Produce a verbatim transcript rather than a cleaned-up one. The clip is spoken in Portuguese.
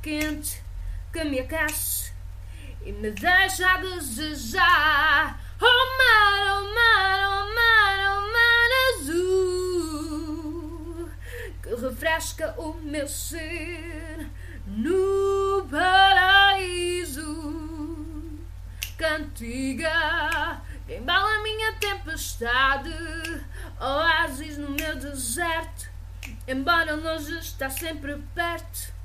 quente que me aquece e me deixa a desejar. Oh mar, oh mar, oh mar, oh mar azul, que refresca o meu ser no paraíso. Cantiga que embala a minha tempestade, oásis no meu deserto, embora longe está sempre perto.